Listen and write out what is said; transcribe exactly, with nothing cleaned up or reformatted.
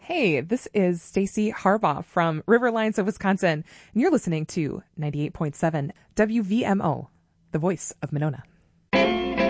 Hey, this is Stacy Harbaugh from Riverlines of Wisconsin, and you're listening to ninety-eight point seven W V M O, the voice of Monona.